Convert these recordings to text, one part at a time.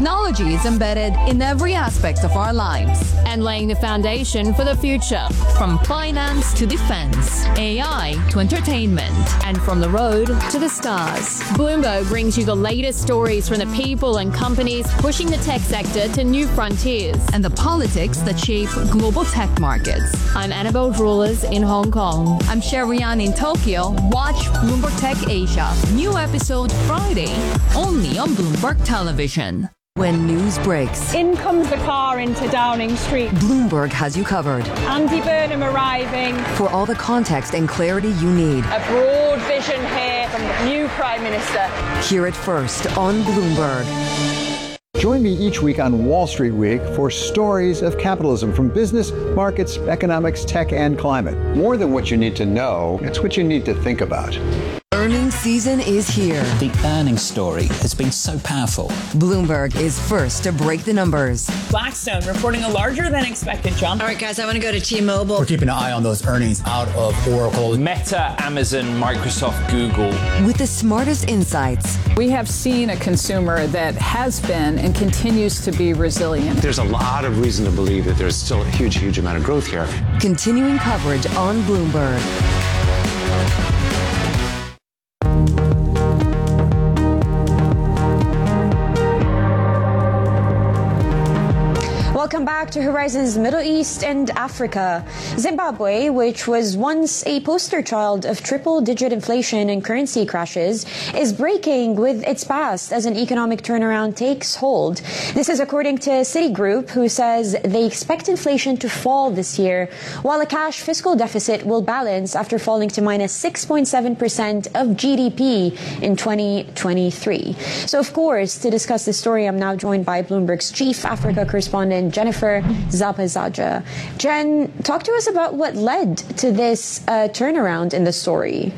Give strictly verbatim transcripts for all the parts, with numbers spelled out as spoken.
Technology is embedded in every aspect of our lives and laying the foundation for the future. From finance to defense, A I to entertainment, and from the road to the stars. Bloomberg brings you the latest stories from the people and companies pushing the tech sector to new frontiers and the politics that shape global tech markets. I'm Annabelle Drewlers in Hong Kong. I'm Sherrian in Tokyo. Watch Bloomberg Tech Asia. New episode Friday, only on Bloomberg Television. When news breaks, in comes the car into Downing Street. Bloomberg has you covered. Andy Burnham arriving. For all the context and clarity you need. A broad vision here from the new Prime Minister. Hear it first on Bloomberg. Join me each week on Wall Street Week for stories of capitalism from business, markets, economics, tech, and climate. More than what you need to know, it's what you need to think about. Earnings season is here. The earnings story has been so powerful. Bloomberg is first to break the numbers. Blackstone reporting a larger than expected jump. All right, guys, I want to go to T-Mobile. We're keeping an eye on those earnings out of Oracle. Meta, Amazon, Microsoft, Google. With the smartest insights. We have seen a consumer that has been and continues to be resilient. There's a lot of reason to believe that there's still a huge, huge amount of growth here. Continuing coverage on Bloomberg. Welcome back to Horizons Middle East and Africa. Zimbabwe, which was once a poster child of triple-digit inflation and currency crashes, is breaking with its past as an economic turnaround takes hold. This is according to Citigroup, who says they expect inflation to fall this year, while a cash fiscal deficit will balance after falling to minus six point seven percent of G D P in twenty twenty-three. So, of course, to discuss this story, I'm now joined by Bloomberg's chief Africa correspondent, Jennifer Zapazaja. Jen, talk to us about what led to this uh, turnaround in the story.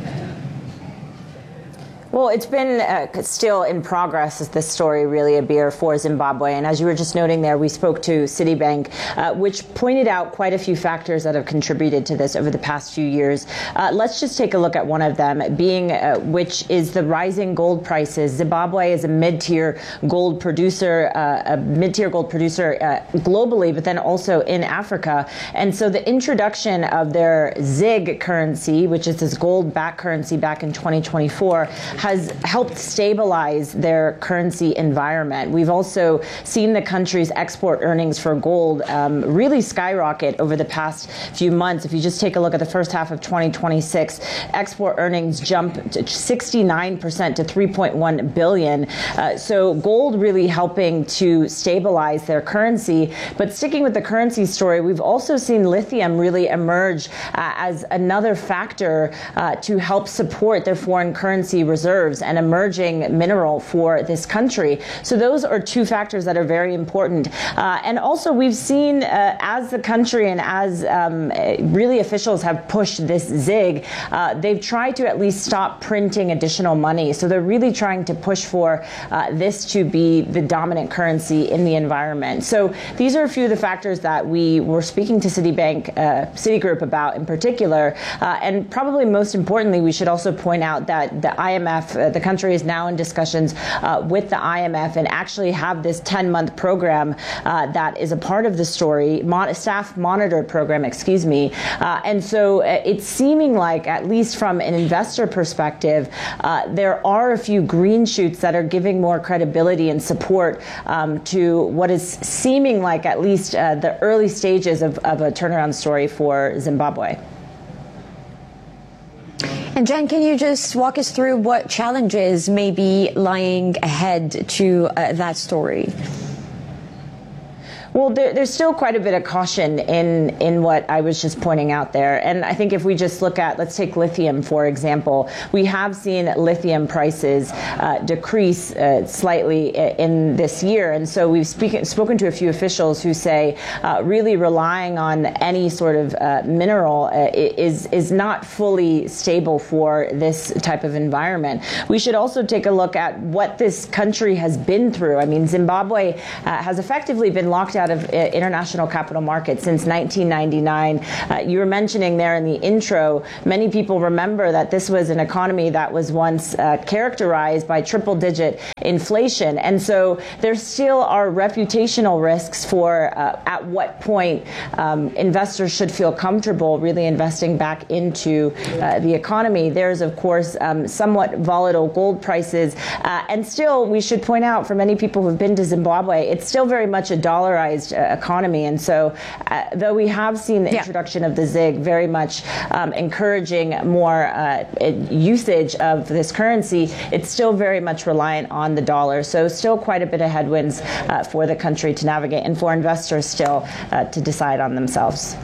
Well, it's been uh, still in progress, this story, really, Abir, for Zimbabwe. And as you were just noting there, we spoke to Citibank, uh, which pointed out quite a few factors that have contributed to this over the past few years. Uh, let's just take a look at one of them, being uh, which is the rising gold prices. Zimbabwe is a mid-tier gold producer, uh, a mid-tier gold producer uh, globally, but then also in Africa. And so the introduction of their ZiG currency, which is this gold-backed currency back in twenty twenty-four, has helped stabilize their currency environment. We've also seen the country's export earnings for gold um, really skyrocket over the past few months. If you just take a look at the first half of twenty twenty-six, export earnings jumped to sixty-nine percent to three point one billion dollars. Uh, so gold really helping to stabilize their currency. But sticking with the currency story, we've also seen lithium really emerge uh, as another factor uh, to help support their foreign currency reserves and emerging mineral for this country. So those are two factors that are very important. Uh, and also we've seen uh, as the country and as um, really officials have pushed this ZiG, uh, they've tried to at least stop printing additional money. So they're really trying to push for uh, this to be the dominant currency in the environment. So these are a few of the factors that we were speaking to Citibank, uh, Citigroup about in particular. Uh, and probably most importantly, we should also point out that the I M F, uh, the country is now in discussions uh, with the I M F and actually have this ten-month program uh, that is a part of the story, mon- staff monitored program, excuse me. Uh, and so uh, it's seeming like, at least from an investor perspective, uh, there are a few green shoots that are giving more credibility and support um, to what is seeming like at least uh, the early stages of, of a turnaround story for Zimbabwe. And Jen, can you just walk us through what challenges may be lying ahead to uh, that story? Well, there, there's still quite a bit of caution in, in what I was just pointing out there. And I think if we just look at, let's take lithium, for example, we have seen lithium prices uh, decrease uh, slightly in this year. And so we've speak, spoken to a few officials who say uh, really relying on any sort of uh, mineral uh, is, is not fully stable for this type of environment. We should also take a look at what this country has been through. I mean, Zimbabwe uh, has effectively been locked out out of uh, international capital markets since nineteen ninety-nine. Uh, you were mentioning there in the intro, many people remember that this was an economy that was once uh, characterized by triple-digit inflation. And so there still are reputational risks for uh, at what point um, investors should feel comfortable really investing back into uh, the economy. There's, of course, um, somewhat volatile gold prices. Uh, and still, we should point out for many people who've been to Zimbabwe, it's still very much a dollarized uh, economy. And so uh, though we have seen the yeah. introduction of the Z I G very much um, encouraging more uh, usage of this currency, it's still very much reliant on the dollar. So still quite a bit of headwinds uh, for the country to navigate and for investors still uh, to decide on themselves.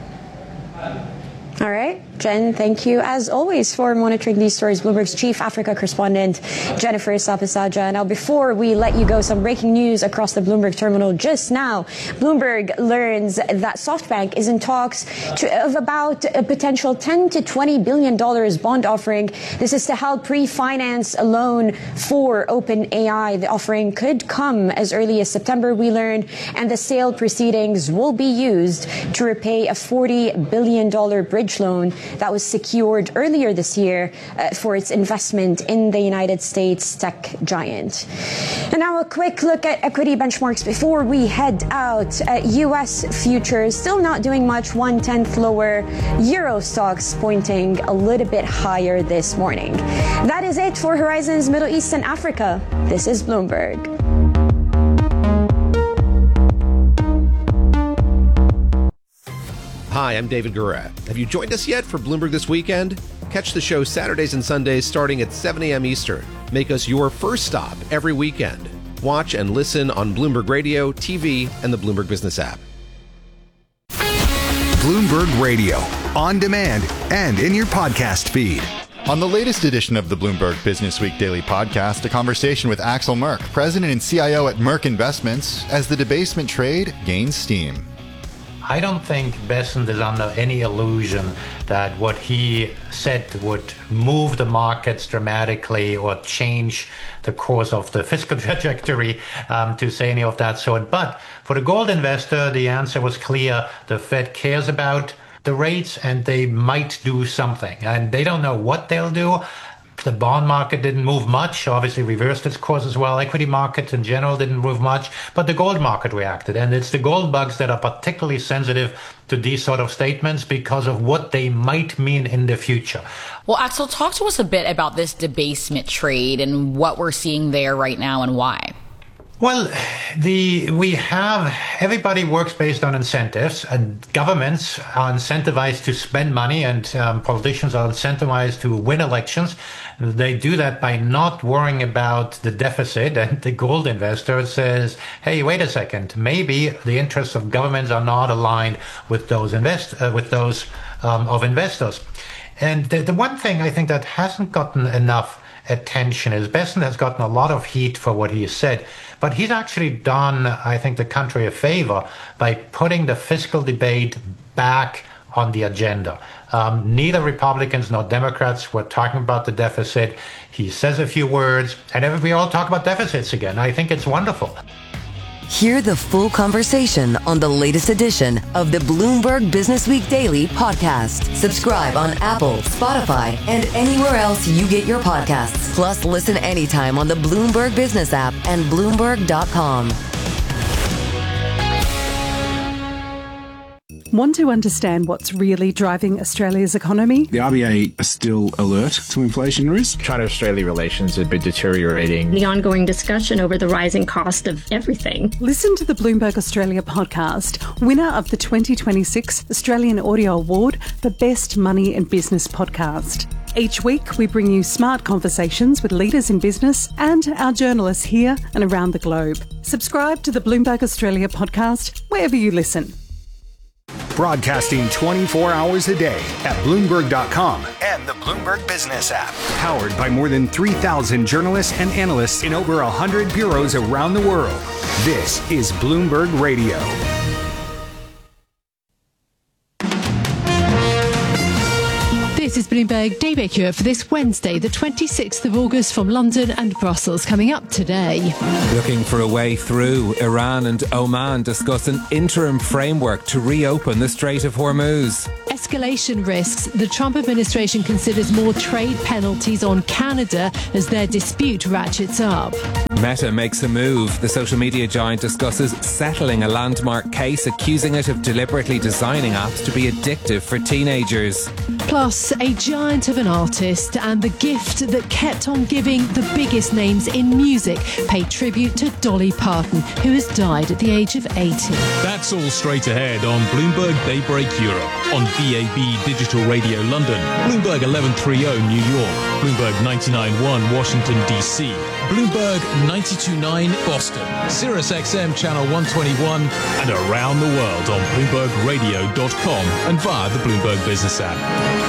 All right, Jen, thank you as always for monitoring these stories. Bloomberg's chief Africa correspondent, Jennifer Sapisaja. Now, before we let you go, some breaking news across the Bloomberg terminal just now. Bloomberg learns that SoftBank is in talks to, of about a potential ten to twenty billion dollars bond offering. This is to help pre-finance a loan for OpenAI. The offering could come as early as September, we learned, and the sale proceedings will be used to repay a forty billion dollars bridge loan that was secured earlier this year uh, for its investment in the United States tech giant. And now a quick look at equity benchmarks before we head out. Uh, U S futures still not doing much, one-tenth lower. Euro stocks pointing a little bit higher this morning. That is it for Horizons Middle East and Africa. This is Bloomberg. Hi, I'm David Gura. Have you joined us yet for Bloomberg This Weekend? Catch the show Saturdays and Sundays starting at seven a.m. Eastern. Make us your first stop every weekend. Watch and listen on Bloomberg Radio, T V, and the Bloomberg Business app. Bloomberg Radio, on demand and in your podcast feed. On the latest edition of the Bloomberg Business Week Daily Podcast, a conversation with Axel Merck, president and C I O at Merck Investments, as the debasement trade gains steam. I don't think Bessent is under any illusion that what he said would move the markets dramatically or change the course of the fiscal trajectory, um, to say any of that sort. But for the gold investor, the answer was clear. The Fed cares about the rates and they might do something. And they don't know what they'll do. The bond market didn't move much, obviously reversed its course as well. Equity markets in general didn't move much, but the gold market reacted. And it's the gold bugs that are particularly sensitive to these sort of statements because of what they might mean in the future. Well, Axel, talk to us a bit about this debasement trade and what we're seeing there right now and why. Well, the we have everybody works based on incentives, and governments are incentivized to spend money, and um, politicians are incentivized to win elections. They do that by not worrying about the deficit, and the gold investor says, "Hey, wait a second, maybe the interests of governments are not aligned with those invest uh, with those um, of investors." And the, the one thing I think that hasn't gotten enough attention is Bessent has gotten a lot of heat for what he has said. But he's actually done, I think, the country a favor by putting the fiscal debate back on the agenda. Um, neither Republicans nor Democrats were talking about the deficit. He says a few words, and we all talk about deficits again. I think it's wonderful. Hear the full conversation on the latest edition of the Bloomberg Business Week Daily podcast. Subscribe on Apple, Spotify, and anywhere else you get your podcasts. Plus, listen anytime on the Bloomberg Business app and Bloomberg dot com. Want to understand what's really driving Australia's economy? The R B A are still alert to inflation risk. China-Australia relations have been deteriorating. The ongoing discussion over the rising cost of everything. Listen to the Bloomberg Australia podcast, winner of the twenty twenty-six Australian Audio Award for Best Money and Business Podcast. Each week, we bring you smart conversations with leaders in business and our journalists here and around the globe. Subscribe to the Bloomberg Australia podcast wherever you listen. Broadcasting twenty-four hours a day at Bloomberg dot com and the Bloomberg Business app. Powered by more than three thousand journalists and analysts in over one hundred bureaus around the world. This is Bloomberg Radio. This is Bloomberg Bloomberg Daybreak Europe for this Wednesday, the twenty-sixth of August, from London and Brussels. Coming up today. Looking for a way through, Iran and Oman discuss an interim framework to reopen the Strait of Hormuz. Escalation risks. The Trump administration considers more trade penalties on Canada as their dispute ratchets up. Meta makes a move. The social media giant discusses settling a landmark case accusing it of deliberately designing apps to be addictive for teenagers. Plus, a giant of an artist and the gift that kept on giving the biggest names in music pay tribute to Dolly Parton, who has died at the age of eighty. That's all straight ahead on Bloomberg Daybreak Europe, on B A B Digital Radio London, Bloomberg eleven thirty New York, Bloomberg ninety-nine point one Washington D C, Bloomberg ninety-two point nine Boston, Sirius X M Channel one twenty-one, and around the world on Bloomberg Radio dot com and via the Bloomberg Business app.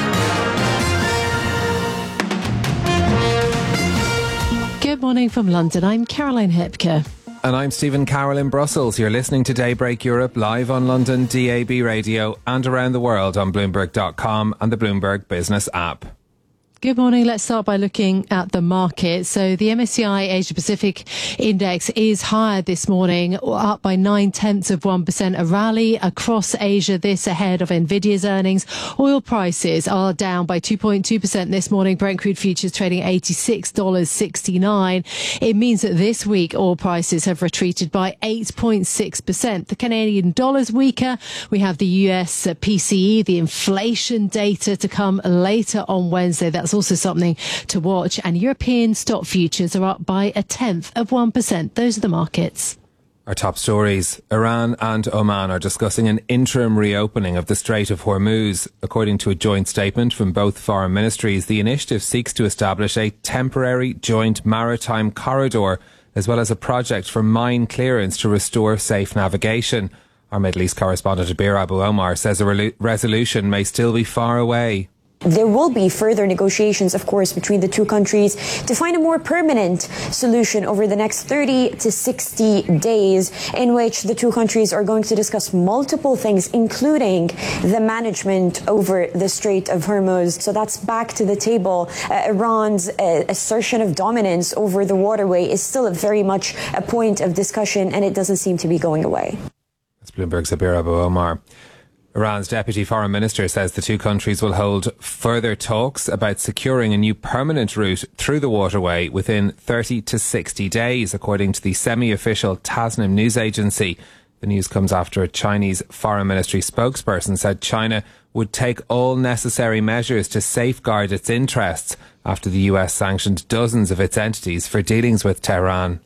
Good morning from London. I'm Caroline Hepker. And I'm Stephen Carroll in Brussels. You're listening to Daybreak Europe live on London D A B Radio and around the world on Bloomberg dot com and the Bloomberg Business app. Good morning. Let's start by looking at the market. So the M S C I Asia Pacific Index is higher this morning, up by nine tenths of one percent. A rally across Asia, this ahead of Nvidia's earnings. Oil prices are down by two point two percent this morning. Brent crude futures trading at eighty-six dollars sixty-nine. It means that this week oil prices have retreated by eight point six percent. The Canadian dollar's weaker. We have the U S P C E, the inflation data, to come later on Wednesday. That's also something to watch. And European stock futures are up by a tenth of one percent. Those are the markets. Our top stories. Iran and Oman are discussing an interim reopening of the Strait of Hormuz. According to a joint statement from both foreign ministries, the initiative seeks to establish a temporary joint maritime corridor, as well as a project for mine clearance to restore safe navigation. Our Middle East correspondent Abir Abu Omar says a re- resolution may still be far away. There will be further negotiations, of course, between the two countries to find a more permanent solution over the next thirty to sixty days, in which the two countries are going to discuss multiple things, including the management over the Strait of Hormuz. So that's back to the table. Uh, Iran's uh, assertion of dominance over the waterway is still very much a point of discussion, and it doesn't seem to be going away. That's Bloomberg's Abir Abu Omar. Iran's deputy foreign minister says the two countries will hold further talks about securing a new permanent route through the waterway within thirty to sixty days, according to the semi-official Tasnim news agency. The news comes after a Chinese foreign ministry spokesperson said China would take all necessary measures to safeguard its interests after the U S sanctioned dozens of its entities for dealings with Tehran.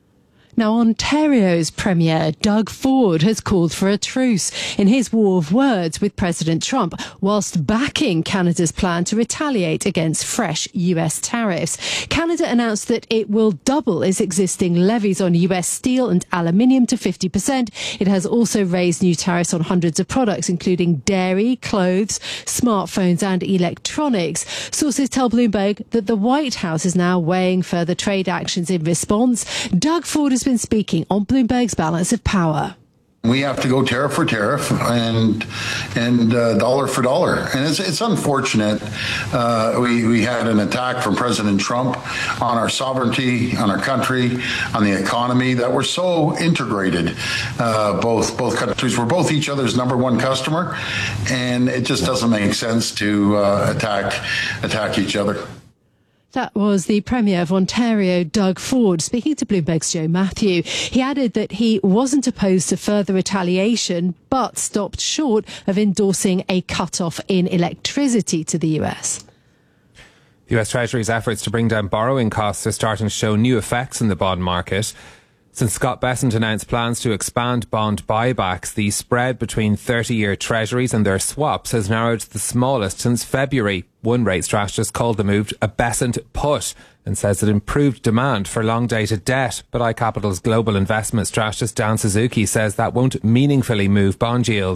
Now, Ontario's Premier Doug Ford has called for a truce in his war of words with President Trump, whilst backing Canada's plan to retaliate against fresh U S tariffs. Canada announced that it will double its existing levies on U S steel and aluminium to fifty percent. It has also raised new tariffs on hundreds of products, including dairy, clothes, smartphones and electronics. Sources tell Bloomberg that the White House is now weighing further trade actions in response. Doug Ford has been speaking on Bloomberg's Balance of Power. We have to go tariff for tariff and and uh, dollar for dollar. And it's, it's unfortunate. Uh, we, we had an attack from President Trump on our sovereignty, on our country, on the economy, that we're so integrated. Uh, both both countries, we're both each other's number one customer. And it just doesn't make sense to uh, attack attack each other. That was the Premier of Ontario, Doug Ford, speaking to Bloomberg's Joe Matthew. He added that he wasn't opposed to further retaliation, but stopped short of endorsing a cut-off in electricity to the U S. The U S Treasury's efforts to bring down borrowing costs are starting to show new effects in the bond market. Since Scott Bessent announced plans to expand bond buybacks, the spread between thirty-year treasuries and their swaps has narrowed to the smallest since February. One rate strategist called the move a Bessent put and says it improved demand for long-dated debt. But iCapital's global investment strategist Dan Suzuki says that won't meaningfully move bond yields.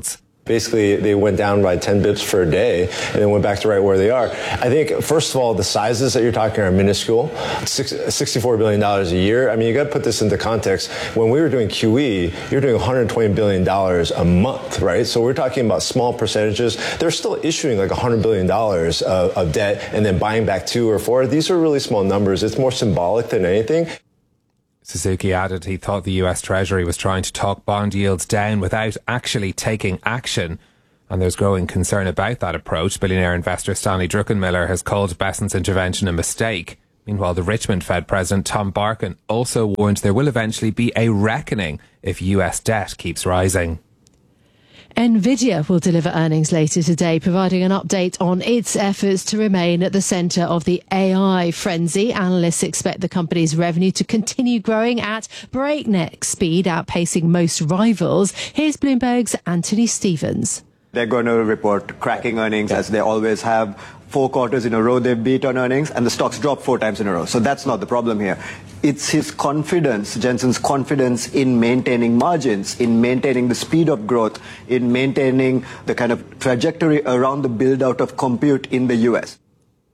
Basically, they went down by ten bips for a day and then went back to right where they are. I think, first of all, the sizes that you're talking are minuscule, sixty-four billion dollars a year. I mean, you got to put this into context. When we were doing Q E, you're doing one hundred twenty billion dollars a month, right? So we're talking about small percentages. They're still issuing like one hundred billion dollars of, of debt and then buying back two or four. These are really small numbers. It's more symbolic than anything. Suzuki added he thought the U S Treasury was trying to talk bond yields down without actually taking action. And there's growing concern about that approach. Billionaire investor Stanley Druckenmiller has called Bessent's intervention a mistake. Meanwhile, the Richmond Fed President Tom Barkin also warned there will eventually be a reckoning if U S debt keeps rising. Nvidia will deliver earnings later today, providing an update on its efforts to remain at the centre of the A I frenzy. Analysts expect the company's revenue to continue growing at breakneck speed, outpacing most rivals. Here's Bloomberg's Anthony Stevens. They're going to report cracking earnings, as they always have. Four quarters in a row they've beat on earnings, and the stock's dropped four times in a row. So that's not the problem here. It's his confidence, Jensen's confidence in maintaining margins, in maintaining the speed of growth, in maintaining the kind of trajectory around the build-out of compute in the U S.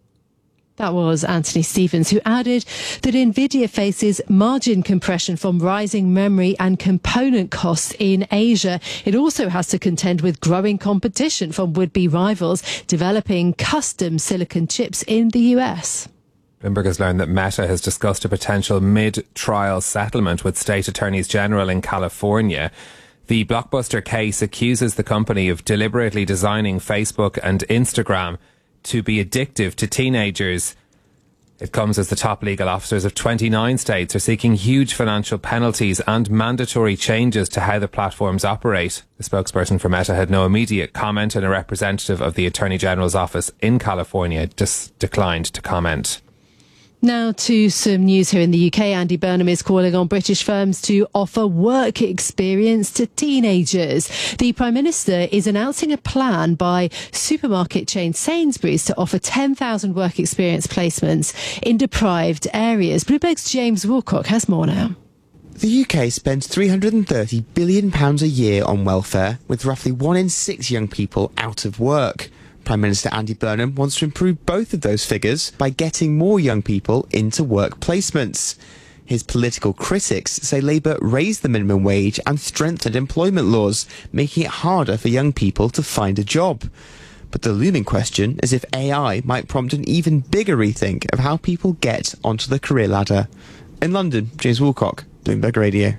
That was Anthony Stevens, who added that Nvidia faces margin compression from rising memory and component costs in Asia. It also has to contend with growing competition from would-be rivals developing custom silicon chips in the U S. Bloomberg has learned that Meta has discussed a potential mid-trial settlement with state attorneys general in California. The Blockbuster case accuses the company of deliberately designing Facebook and Instagram to be addictive to teenagers. It comes as the top legal officers of twenty-nine states are seeking huge financial penalties and mandatory changes to how the platforms operate. The spokesperson for Meta had no immediate comment, and a representative of the Attorney General's office in California just declined to comment. Now to some news here in the U K. Andy Burnham is calling on British firms to offer work experience to teenagers. The Prime Minister is announcing a plan by supermarket chain Sainsbury's to offer ten thousand work experience placements in deprived areas. Bloomberg's James Wilcock has more now. The U K spends three hundred thirty billion pounds a year on welfare, with roughly one in six young people out of work. Prime Minister Andy Burnham wants to improve both of those figures by getting more young people into work placements. His political critics say Labour raised the minimum wage and strengthened employment laws, making it harder for young people to find a job. But the looming question is if A I might prompt an even bigger rethink of how people get onto the career ladder. In London, James Woolcock, Bloomberg Radio.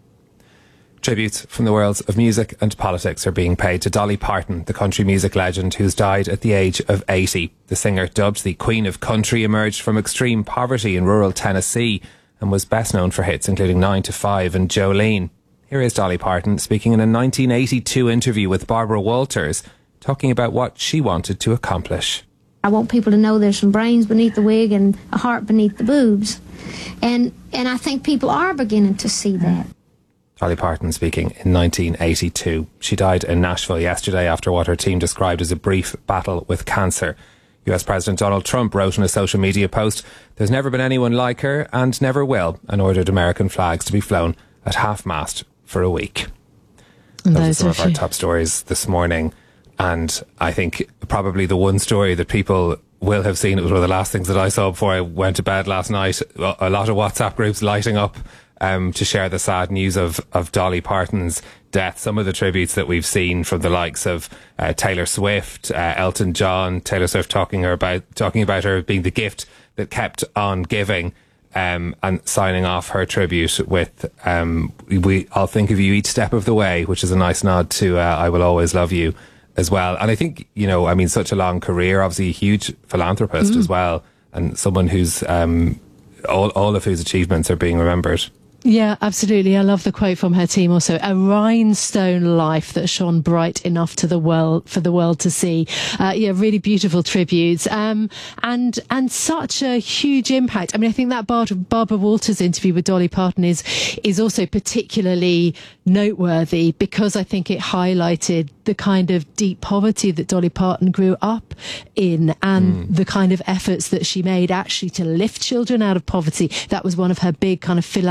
Tributes from the worlds of music and politics are being paid to Dolly Parton, the country music legend who's died at the age of eighty. The singer, dubbed the Queen of Country, emerged from extreme poverty in rural Tennessee and was best known for hits including nine to five and Jolene. Here is Dolly Parton speaking in a nineteen eighty-two interview with Barbara Walters, talking about what she wanted to accomplish. I want people to know there's some brains beneath the wig and a heart beneath the boobs. And, and I think people are beginning to see that. Dolly Parton speaking in nineteen eighty-two. She died in Nashville yesterday after what her team described as a brief battle with cancer. U S President Donald Trump wrote in a social media post, "There's never been anyone like her and never will," and ordered American flags to be flown at half-mast for a week. And those, those are some are of our top stories this morning. And I think probably the one story that people will have seen, it was one of the last things that I saw before I went to bed last night, a lot of WhatsApp groups lighting up Um, to share the sad news of, of Dolly Parton's death. Some of the tributes that we've seen from the likes of uh, Taylor Swift, uh, Elton John, Taylor Swift talking her about talking about her being the gift that kept on giving, um, and signing off her tribute with um, "We I'll think of you each step of the way," which is a nice nod to uh, "I Will Always Love You" as well. And I think, you know, I mean, such a long career, obviously a huge philanthropist mm. as well, and someone who's um, all all of whose achievements are being remembered. Yeah, absolutely. I love the quote from her team also. A rhinestone life that shone bright enough to the world for the world to see. Uh, yeah, really beautiful tributes. Um, and, and such a huge impact. I mean, I think that Bar- Barbara Walters interview with Dolly Parton is, is also particularly noteworthy because I think it highlighted the kind of deep poverty that Dolly Parton grew up in and mm. the kind of efforts that she made actually to lift children out of poverty. That was one of her big kind of philanthropic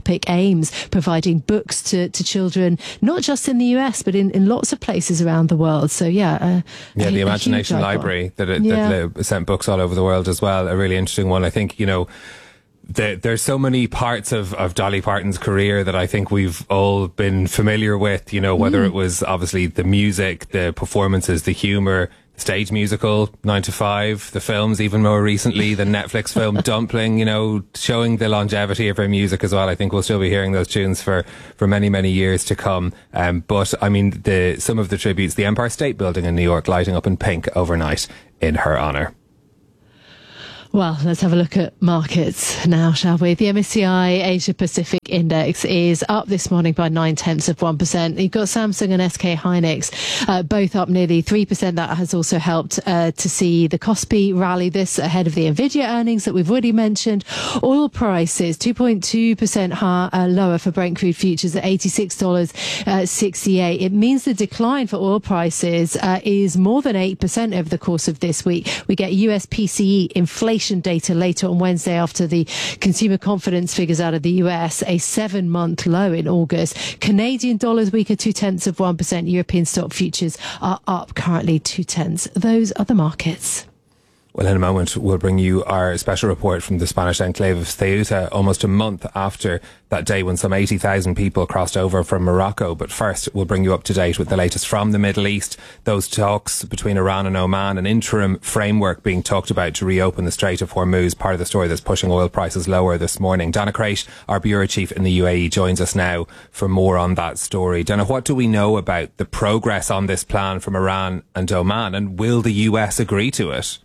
philanthropic aims, providing books to, to children, not just in the U S, but in, in lots of places around the world. So, yeah. Uh, yeah, a, the Imagination Library that, it, yeah. that sent books all over the world as well. A really interesting one. I think, you know, The, there's so many parts of, of Dolly Parton's career that I think we've all been familiar with, you know, whether mm. it was obviously the music, the performances, the humour, the stage musical, nine to five, the films, even more recently, the Netflix film Dumpling, you know, showing the longevity of her music as well. I think we'll still be hearing those tunes for, for many, many years to come. Um, but I mean, the, some of the tributes, the Empire State Building in New York lighting up in pink overnight in her honour. Well, let's have a look at markets now, shall we? The M S C I Asia Pacific Index is up this morning by nine tenths of one percent. You've got Samsung and S K Hynix, uh, both up nearly three percent. That has also helped uh, to see the Kospi rally, this ahead of the Nvidia earnings that we've already mentioned. Oil prices two point two percent higher, uh, lower for Brent crude futures at eighty-six dollars sixty-eight. It means the decline for oil prices uh, is more than eight percent over the course of this week. We get U S P C E inflation data later on Wednesday after the consumer confidence figures out of the U S, a seven-month low in August. Canadian dollars weaker two tenths of one percent. European stock futures are up currently two tenths. Those are the markets. Well, in a moment, we'll bring you our special report from the Spanish enclave of Ceuta, almost a month after that day when some eighty thousand people crossed over from Morocco. But first, we'll bring you up to date with the latest from the Middle East. Those talks between Iran and Oman, an interim framework being talked about to reopen the Strait of Hormuz, part of the story that's pushing oil prices lower this morning. Dana Crate, our bureau chief in the U A E, joins us now for more on that story. Dana, what do we know about the progress on this plan from Iran and Oman, and will the U S agree to it?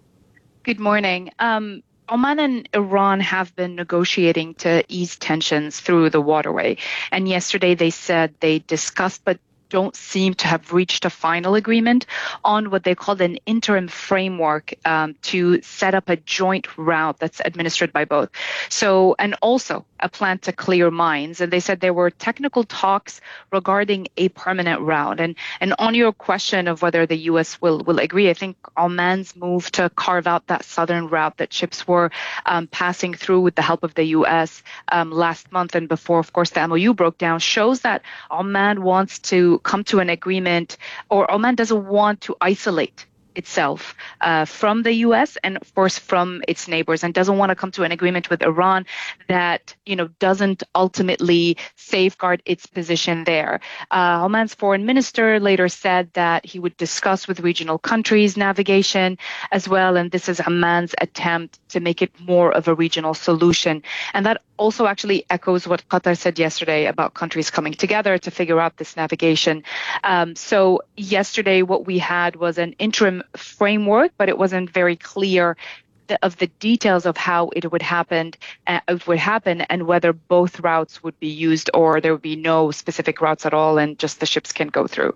Good morning. Um, Oman and Iran have been negotiating to ease tensions through the waterway. And yesterday they said they discussed but don't seem to have reached a final agreement on what they called an interim framework um, to set up a joint route that's administered by both. So, and also a plan to clear mines. And they said there were technical talks regarding a permanent route. And and on your question of whether the U S will, will agree, I think Oman's move to carve out that southern route that ships were um, passing through with the help of the U S um, last month and before, of course, the M O U broke down, shows that Oman wants to come to an agreement, or Oman doesn't want to isolate itself uh, from the U S and, of course, from its neighbors, and doesn't want to come to an agreement with Iran that, you know, doesn't ultimately safeguard its position there. Uh, Oman's foreign minister later said that he would discuss with regional countries navigation as well, and this is Oman's attempt to make it more of a regional solution. And that also actually echoes what Qatar said yesterday about countries coming together to figure out this navigation. Um, so yesterday what we had was an interim framework, but it wasn't very clear the, of the details of how it would happen, uh, it would happen and whether both routes would be used or there would be no specific routes at all and just the ships can go through.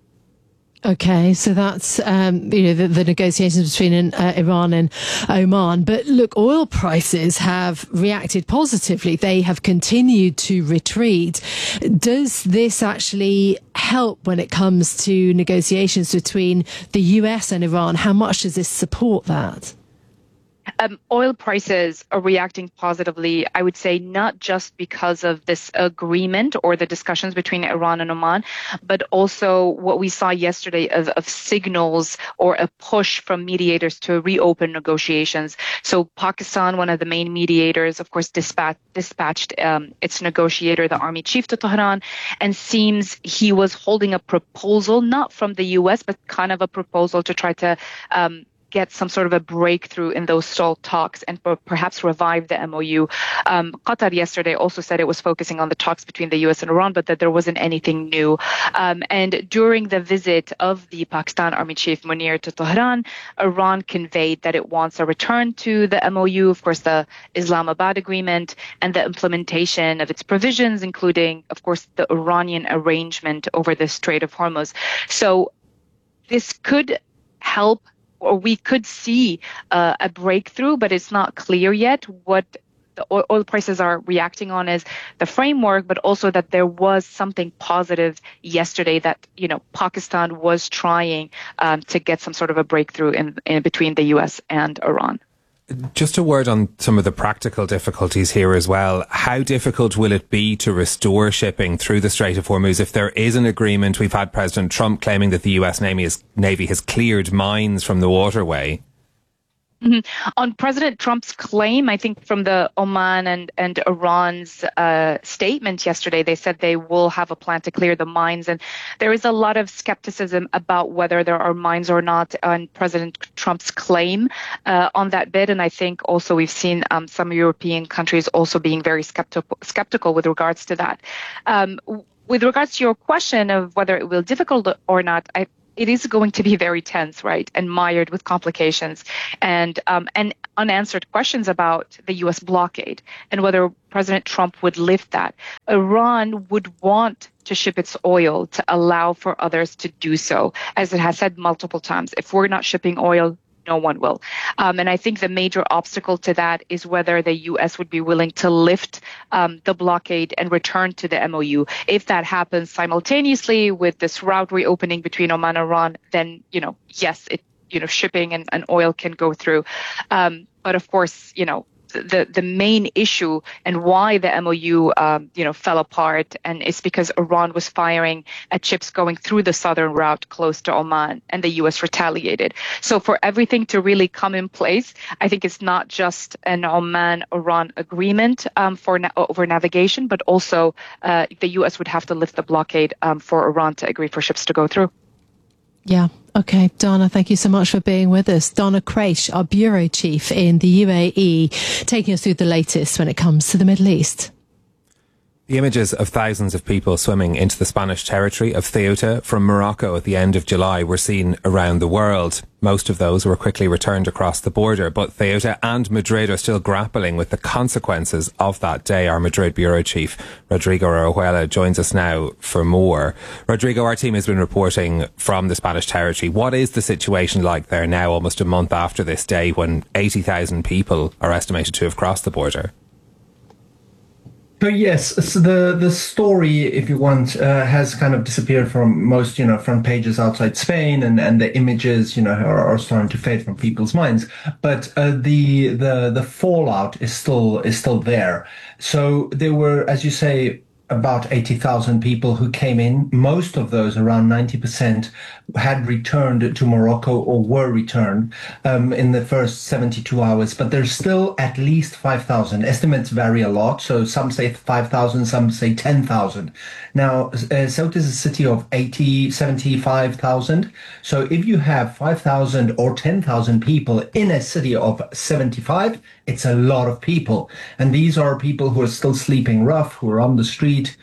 Okay, so that's um, you know the, the negotiations between uh, Iran and Oman. But look, oil prices have reacted positively. They have continued to retreat. Does this actually help when it comes to negotiations between the U S and Iran? How much does this support that? Um, oil prices are reacting positively, I would say, not just because of this agreement or the discussions between Iran and Oman, but also what we saw yesterday of, of signals or a push from mediators to reopen negotiations. So Pakistan, one of the main mediators, of course, dispatched, dispatched um, its negotiator, the army chief, to Tehran, and seems he was holding a proposal, not from the U S, but kind of a proposal to try to um, get some sort of a breakthrough in those stalled talks and perhaps revive the M O U. Um, Qatar yesterday also said it was focusing on the talks between the U S and Iran, but that there wasn't anything new. Um, and during the visit of the Pakistan Army Chief Munir to Tehran, Iran conveyed that it wants a return to the M O U, of course, the Islamabad agreement, and the implementation of its provisions, including, of course, the Iranian arrangement over the Strait of Hormuz. So this could help, or we could see uh, a breakthrough, but it's not clear yet. What the oil prices are reacting on is the framework, but also that there was something positive yesterday that, you know, Pakistan was trying um, to get some sort of a breakthrough in, in between the U S and Iran. Just a word on some of the practical difficulties here as well. How difficult will it be to restore shipping through the Strait of Hormuz if there is an agreement? We've had President Trump claiming that the U S Navy, is, Navy has cleared mines from the waterway. Mm-hmm. On President Trump's claim, I think from the Oman and, and Iran's uh, statement yesterday, they said they will have a plan to clear the mines. And there is a lot of skepticism about whether there are mines or not on President Trump's claim uh, on that bid. And I think also we've seen um, some European countries also being very skeptical, skeptical with regards to that. Um, with regards to your question of whether it will be difficult or not, I it is going to be very tense, right, and mired with complications and um, and unanswered questions about the U S blockade and whether President Trump would lift that. Iran would want to ship its oil to allow for others to do so, as it has said multiple times. If we're not shipping oil, no one will. Um, and I think the major obstacle to that is whether the U S would be willing to lift um, the blockade and return to the M O U. If that happens simultaneously with this route reopening between Oman and Iran, then, you know, yes, it, you know, shipping and, and oil can go through. Um, but of course, you know, the the main issue and why the M O U um, you know fell apart, and it's because Iran was firing at ships going through the southern route close to Oman, and the U S retaliated. So for everything to really come in place, I think it's not just an Oman-Iran agreement um, for na- over navigation, but also uh, the U S would have to lift the blockade um, for Iran to agree for ships to go through. Yeah. Okay, Dana, thank you so much for being with us. Dana Kraish, our bureau chief in the U A E, taking us through the latest when it comes to the Middle East. The images of thousands of people swimming into the Spanish territory of Ceuta from Morocco at the end of July were seen around the world. Most of those were quickly returned across the border, but Ceuta and Madrid are still grappling with the consequences of that day. Our Madrid bureau chief, Rodrigo Oruela, joins us now for more. Rodrigo, our team has been reporting from the Spanish territory. What is the situation like there now, almost a month after this day, when eighty thousand people are estimated to have crossed the border? So yes, so the the story, if you want, uh, has kind of disappeared from most, you know, front pages outside Spain, and, and the images, you know, are, are starting to fade from people's minds. But uh, the the the fallout is still is still there. So there were, as you say, about eighty thousand people who came in. Most of those, around ninety percent, had returned to Morocco or were returned um, in the first seventy-two hours. But there's still at least five thousand. Estimates vary a lot. So some say five thousand, some say ten thousand. Now, uh, Ceuta is a city of eighty, seventy-five thousand. So if you have five thousand or ten thousand people in a city of seventy-five, it's a lot of people. And these are people who are still sleeping rough, who are on the street,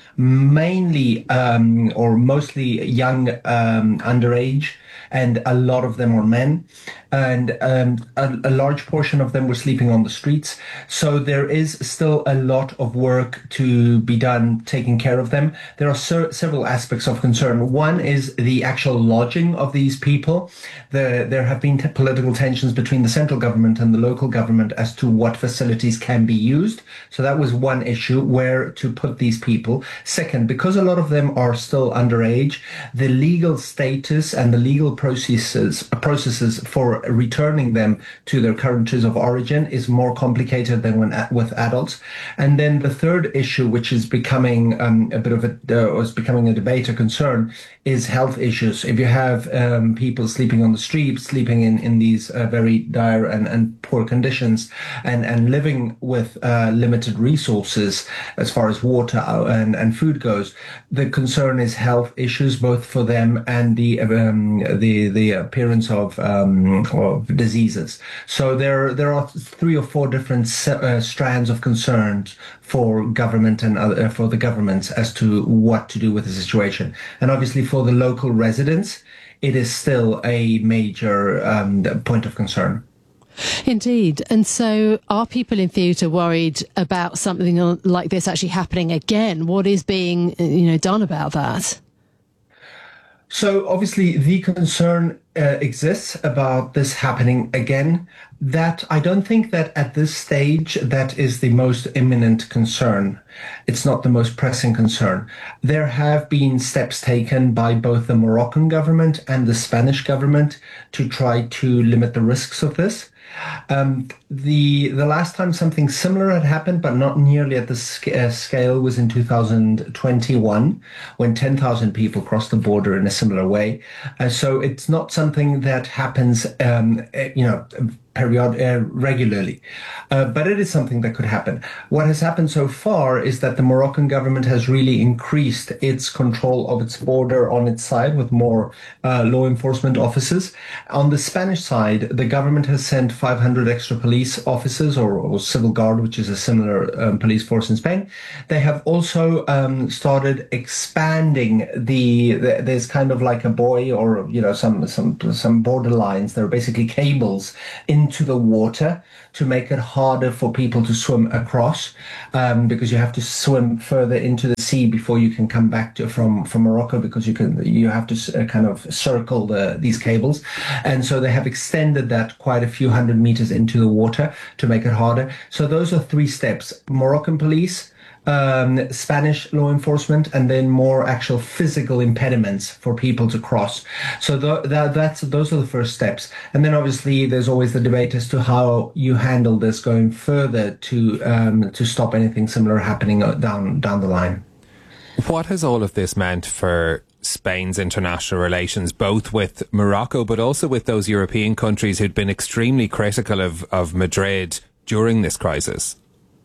mainly um, or mostly young um, underage, and a lot of them are men. And um, a, a large portion of them were sleeping on the streets. So there is still a lot of work to be done taking care of them. There are ser- several aspects of concern. One is the actual lodging of these people. The, there have been t- political tensions between the central government and the local government as to what facilities can be used. So that was one issue, where to put these people. Second, because a lot of them are still underage, the legal status and the legal processes processes for returning them to their countries of origin is more complicated than when with adults. And then the third issue, which is becoming um, a bit of a uh, is becoming a debate, a concern, is health issues. If you have um, people sleeping on the streets, sleeping in in these uh, very dire and, and poor conditions, and and living with uh, limited resources as far as water and and food goes, the concern is health issues both for them and the um, the the appearance of um, of diseases. So there there are three or four different uh, strands of concerns for government and other, for the governments as to what to do with the situation. And obviously for the local residents, it is still a major um, point of concern. Indeed. And so are people in Ceuta worried about something like this actually happening again? What is being, you know, done about that? So obviously the concern uh, exists about this happening again. That I don't think that at this stage that is the most imminent concern. It's not the most pressing concern. There have been steps taken by both the Moroccan government and the Spanish government to try to limit the risks of this. Um, the the last time something similar had happened, but not nearly at the sc- uh, scale, was in two thousand twenty-one, when ten thousand people crossed the border in a similar way. Uh, so it's not something that happens, um, you know, period uh, regularly, uh, but it is something that could happen. What has happened so far is that the Moroccan government has really increased its control of its border on its side with more uh, law enforcement officers. On the Spanish side, the government has sent five hundred extra police officers, or, or civil guard, which is a similar um, police force in Spain. They have also um, started expanding the, the. There's kind of like a buoy, or you know, some some some border lines. There are basically cables in into the water to make it harder for people to swim across, um, because you have to swim further into the sea before you can come back to from from Morocco, because you can you have to uh, kind of circle the these cables, and so they have extended that quite a few hundred meters into the water to make it harder. So those are three steps: Moroccan police, Um, Spanish law enforcement, and then more actual physical impediments for people to cross. So th- that, that's those are the first steps. And then obviously there's always the debate as to how you handle this going further to um, to stop anything similar happening down down the line. What has all of this meant for Spain's international relations, both with Morocco but also with those European countries who'd been extremely critical of, of Madrid during this crisis?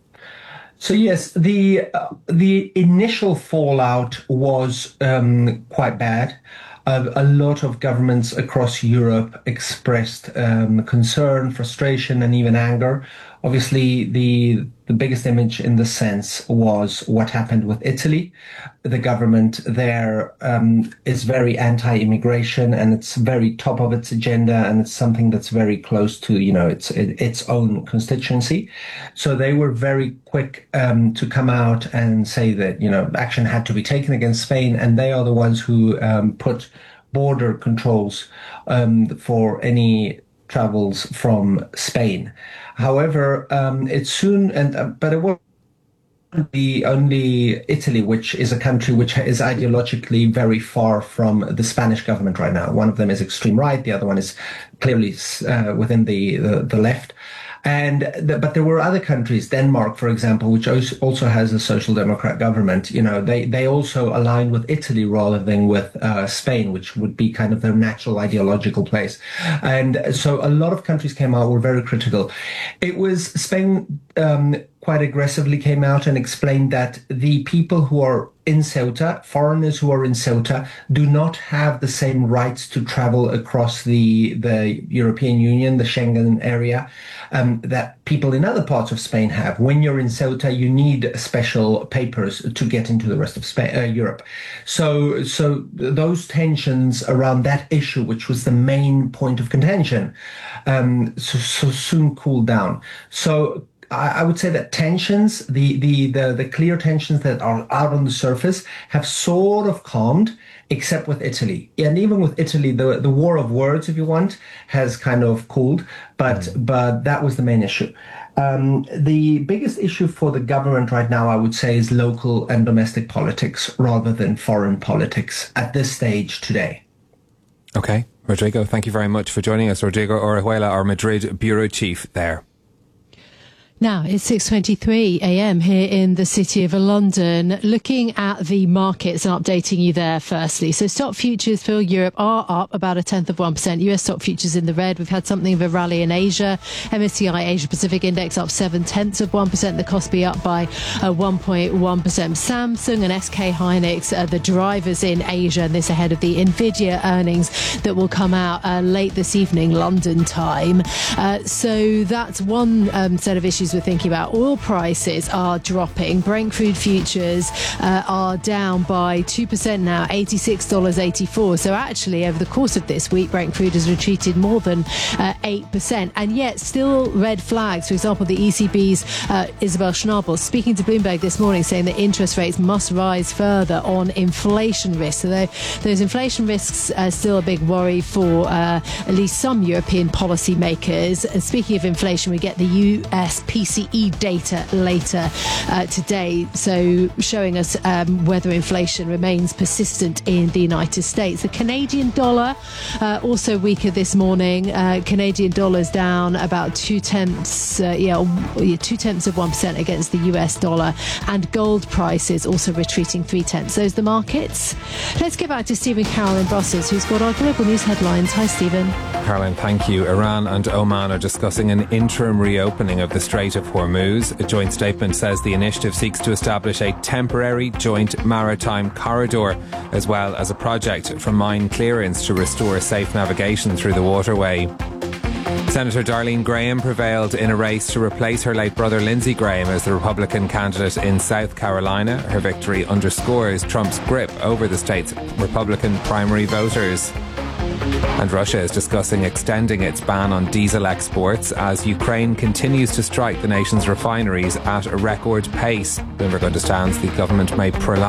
So yes, the uh, the initial fallout was um, quite bad. Uh, a lot of governments across Europe expressed um, concern, frustration, and even anger. Obviously, the the biggest image in the sense was what happened with Italy. The government there um, is very anti-immigration, and it's very top of its agenda, and it's something that's very close to, you know, its its own constituency. So they were very quick um, to come out and say that, you know, action had to be taken against Spain, and they are the ones who um, put border controls um, for any travels from Spain. However, um, it soon, and uh, but it wasn't the only Italy, which is a country which is ideologically very far from the Spanish government right now. One of them is extreme right, the other one is clearly uh, within the, the, the left. And the, but there were other countries, Denmark, for example, which also has a social democrat government. You know, they they also aligned with Italy rather than with uh, Spain, which would be kind of their natural ideological place. And so a lot of countries came out, were very critical. It was Spain um, quite aggressively came out and explained that the people who are in Ceuta, foreigners who are in Ceuta, do not have the same rights to travel across the the European Union, the Schengen area, um, that people in other parts of Spain have. When you're in Ceuta, you need special papers to get into the rest of Spain, uh, Europe. So, so those tensions around that issue, which was the main point of contention, um, so, so soon cooled down. So I would say that tensions, the, the, the, the clear tensions that are out on the surface, have sort of calmed, except with Italy. And even with Italy, the, the war of words, if you want, has kind of cooled, but, mm. but that was the main issue. Um, the biggest issue for the government right now, I would say, is local and domestic politics rather than foreign politics at this stage today. Okay. Rodrigo, thank you very much for joining us. Rodrigo Orejuela, our Madrid bureau chief there. Now, it's six twenty-three a.m. here in the city of London. Looking at the markets and updating you there firstly. So stock futures for Europe are up about a tenth of one percent. U S stock futures in the red. We've had something of a rally in Asia. M S C I Asia Pacific Index up seven tenths of one percent. The Kospi up by uh, one point one percent. Samsung and S K Hynix are the drivers in Asia, and this ahead of the Nvidia earnings that will come out uh, late this evening, London time. Uh, so that's one um, set of issues we're thinking about. Oil prices are dropping. Brent crude futures uh, are down by two percent now, eighty-six dollars and eighty-four cents. So actually, over the course of this week, Brent crude has retreated more than uh, eight percent. And yet, still red flags. For example, the E C B's uh, Isabel Schnabel speaking to Bloomberg this morning, saying that interest rates must rise further on inflation risks. So those inflation risks are still a big worry for uh, at least some European policymakers. And speaking of inflation, we get the U S P P C E data later uh, today, so showing us um, whether inflation remains persistent in the United States. The Canadian dollar uh, also weaker this morning. Uh, Canadian dollar's down about two tenths, uh, yeah, two tenths of one percent against the U S dollar, and gold prices also retreating three tenths. Those are the markets. Let's get back to Stephen Carroll in Brussels, who's got our global news headlines. Hi, Stephen. Caroline, thank you. Iran and Oman are discussing an interim reopening of the Strait of Hormuz. A joint statement says the initiative seeks to establish a temporary joint maritime corridor, as well as a project for mine clearance to restore safe navigation through the waterway. Senator Darlene Graham prevailed in a race to replace her late brother Lindsey Graham as the Republican candidate in South Carolina. Her victory underscores Trump's grip over the state's Republican primary voters. And Russia is discussing extending its ban on diesel exports as Ukraine continues to strike the nation's refineries at a record pace. Bloomberg understands the government may prolong